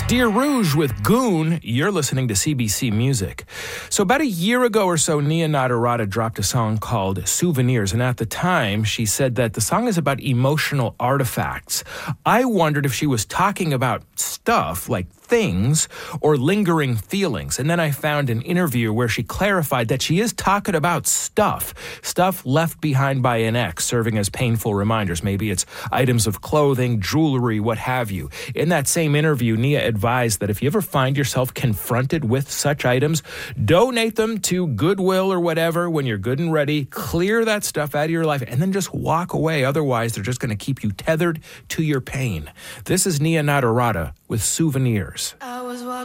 Dear Rouge with Goon, you're listening to CBC Music. So about a year ago or so, Nia Nadarata dropped a song called Souvenirs, and at the time, she said that the song is about emotional artifacts. I wondered if she was talking about stuff, like things, or lingering feelings. And then I found an interview where she clarified that she is talking about stuff left behind by an ex, serving as painful reminders. Maybe it's items of clothing, jewelry, what have you. In that same interview, Nia advised that if you ever find yourself confronted with such items, donate them to Goodwill or whatever when you're good and ready. Clear that stuff out of your life and then just walk away. Otherwise, they're just going to keep you tethered to your pain. This is Nia Nadarata with Souvenirs. I was watching